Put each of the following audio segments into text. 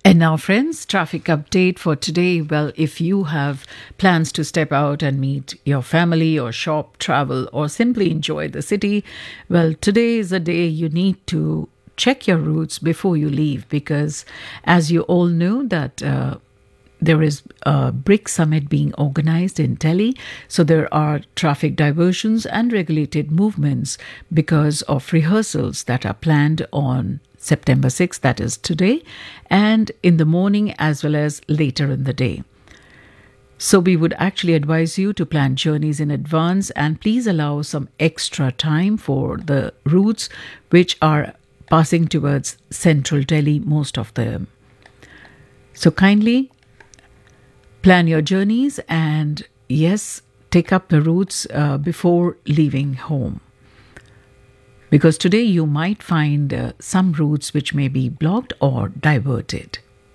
And now, friends, traffic update for today. Well, if you have plans to step out and meet your family or shop, travel, or simply enjoy the city, well, today is a day you need to check your routes before you leave because, as you all know, that there is a BRIC summit being organized in Delhi. So there are traffic diversions and regulated movements because of rehearsals that are planned on September 6th, that is today, and in the morning as well as later in the day. So we would actually advise you to plan journeys in advance and please allow some extra time for the routes which are passing towards central Delhi, most of them. So kindly plan your journeys and yes, take up the routes before leaving home. Because today you might find some routes which may be blocked or diverted.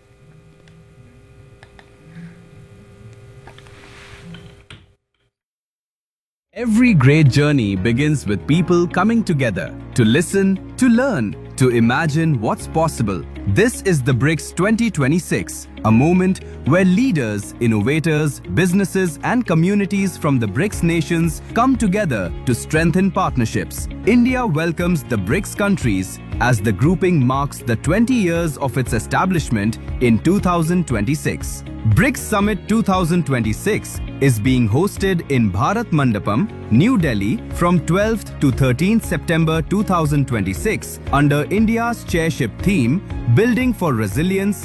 Every great journey begins with people coming together to listen, to learn, to imagine what's possible. This is the BRICS 2026, a moment where leaders, innovators, businesses and communities from the BRICS nations come together to strengthen partnerships. India welcomes the BRICS countries as the grouping marks the 20 years of its establishment in 2026. BRICS Summit 2026 is being hosted in Bharat Mandapam, New Delhi from 12th to 13th September 2026 under India's chairship theme, Building for Resilience,